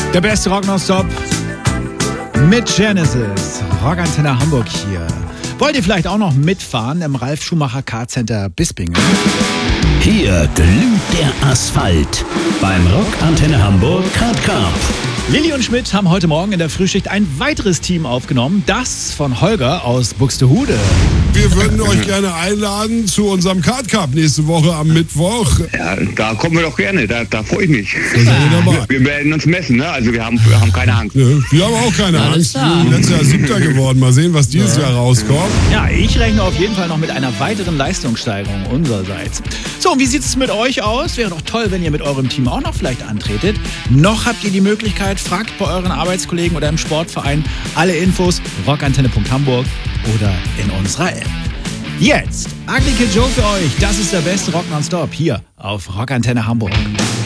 Der beste Rock nonstop mit Genesis. Rockantenne Hamburg hier. Wollt ihr vielleicht auch noch mitfahren im Ralf Schumacher Kart Center Bispingen? Hier glüht der Asphalt beim Rockantenne Hamburg Kart Cup. Lilly und Schmidt haben heute Morgen in der Frühschicht ein weiteres Team aufgenommen, das von Holger aus Buxtehude. Wir würden euch gerne einladen zu unserem Kart Cup nächste Woche am Mittwoch. Ja, da kommen wir doch gerne, da freue ich mich. Da seid ihr dabei. Wir werden uns messen, ne? Also wir haben keine Angst. Wir haben auch keine Angst. Wir sind letztes Jahr 7. geworden. Mal sehen, was dieses Jahr rauskommt. Ja, ich rechne auf jeden Fall noch mit einer weiteren Leistungssteigerung unsererseits. So, und wie sieht es mit euch aus? Wäre doch toll, wenn ihr mit eurem Team auch noch vielleicht antretet. Noch habt ihr die Möglichkeit, fragt bei euren Arbeitskollegen oder im Sportverein. Alle Infos rockantenne.hamburg oder in unserer App. Jetzt, Ugly Kid Joe für euch. Das ist der beste Rock nonstop hier auf Rockantenne Hamburg.